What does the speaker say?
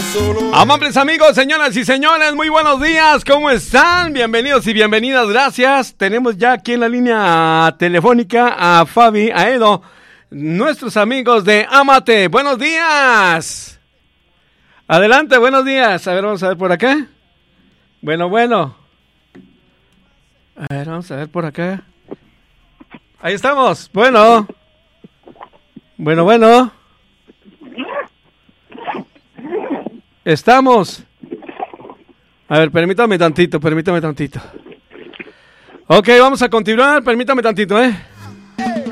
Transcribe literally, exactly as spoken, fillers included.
Amables amigos, señoras y señores, muy buenos días, ¿cómo están? Bienvenidos y bienvenidas, gracias. Tenemos ya aquí en la línea telefónica a Fabi, a Edo, nuestros amigos de Amate. Buenos días. Adelante, buenos días. A ver, vamos a ver por acá. Bueno, bueno. A ver, vamos a ver por acá. Ahí estamos. Bueno. Bueno, bueno. Estamos. A ver, permítame tantito, permítame tantito. Ok, vamos a continuar, permítame tantito, ¿eh?